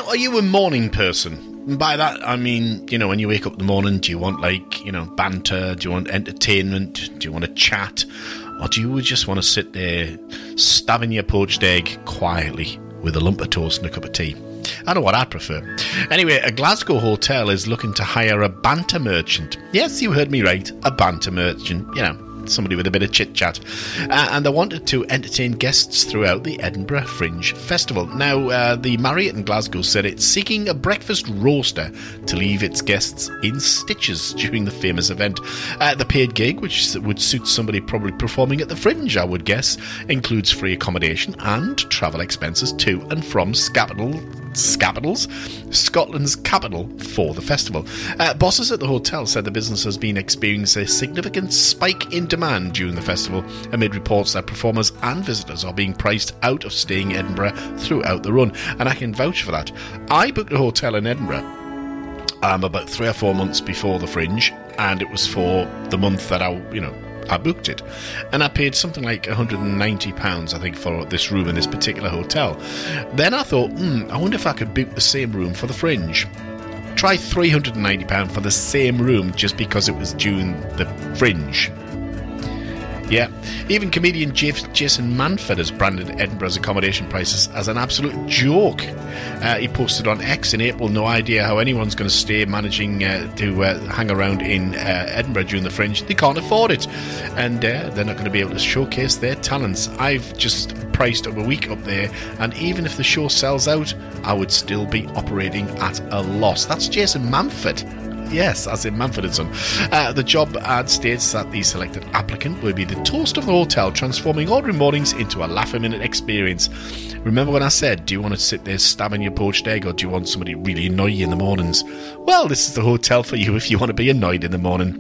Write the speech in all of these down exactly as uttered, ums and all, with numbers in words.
are you a morning person? And by that, I mean, you know, when you wake up in the morning, do you want, like, you know, banter? Do you want entertainment? Do you want to chat? Or do you just want to sit there stabbing your poached egg quietly with a lump of toast and a cup of tea? I know what I prefer. Anyway, a Glasgow hotel is looking to hire a banter merchant. Yes, you heard me right, a banter merchant, you know, somebody with a bit of chit-chat. Uh, and they wanted to entertain guests throughout the Edinburgh Fringe Festival. Now, uh, the Marriott in Glasgow said it's seeking a breakfast roaster to leave its guests in stitches during the famous event. Uh, the paid gig, which would suit somebody probably performing at the Fringe, I would guess, includes free accommodation and travel expenses to and from Scapitol Scapitals, Scotland's capital for the festival. Uh, bosses at the hotel said the business has been experiencing a significant spike in demand during the festival, amid reports that performers and visitors are being priced out of staying in Edinburgh throughout the run. And I can vouch for that. I booked a hotel in Edinburgh um, about three or four months before the Fringe, and it was for the month that I, you know, I booked it, and I paid something like one hundred ninety pounds, I think, for this room in this particular hotel. Then I thought, hmm, I wonder if I could book the same room for the Fringe. Try three hundred ninety pounds for the same room just because it was during the Fringe. Yeah, even comedian Jason Manford has branded Edinburgh's accommodation prices as an absolute joke. Uh, he posted on X in April, no idea how anyone's going to stay managing uh, to uh, hang around in uh, Edinburgh during the Fringe. They can't afford it, and uh, they're not going to be able to showcase their talents. I've just priced up a week up there, and even if the show sells out, I would still be operating at a loss. That's Jason Manford. Yes, as in Manford and Son. Uh, the job ad states that the selected applicant will be the toast of the hotel, transforming ordinary mornings into a laugh-a-minute experience. Remember when I said, do you want to sit there stabbing your poached egg, or do you want somebody to really annoy you in the mornings? Well, this is the hotel for you if you want to be annoyed in the morning.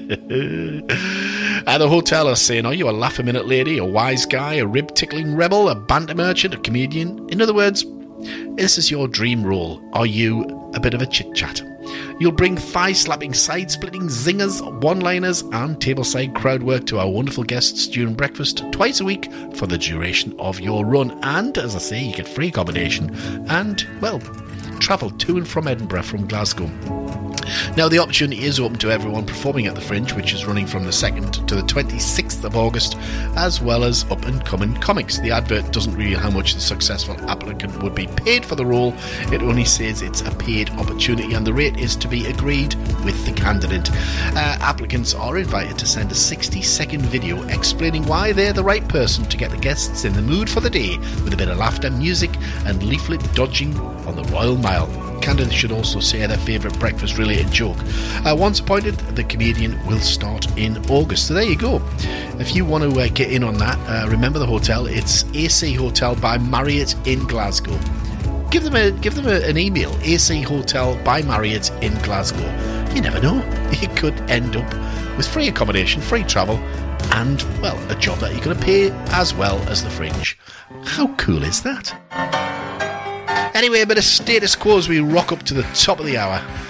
uh, the hotel are saying, are you a laugh-a-minute lady, a wise guy, a rib-tickling rebel, a banter merchant, a comedian? In other words, this is your dream role. Are you a bit of a chit-chat? You'll bring thigh-slapping, side-splitting zingers, one-liners and tableside crowd work to our wonderful guests during breakfast twice a week for the duration of your run. And, as I say, you get free accommodation and, well, travel to and from Edinburgh from Glasgow. Now, the opportunity is open to everyone performing at the Fringe, which is running from the second to the twenty-sixth of August, as well as up-and-coming comics. The advert doesn't reveal how much the successful applicant would be paid for the role. It only says it's a paid opportunity, and the rate is to be agreed with the candidate. Uh, applicants are invited to send a sixty-second video explaining why they're the right person to get the guests in the mood for the day, with a bit of laughter, music, and leaflet dodging on the Royal Mile. Candidates should also say their favourite breakfast-related joke. Uh, once appointed, the comedian will start in August. So there you go. If you want to uh, get in on that, uh, remember the hotel. It's A C Hotel by Marriott in Glasgow. Give them a give them a, an email. A C Hotel by Marriott in Glasgow. You never know. You could end up with free accommodation, free travel, and, well, a job that you're going to pay as well as the Fringe. How cool is that? Anyway, a bit of status quo as we rock up to the top of the hour.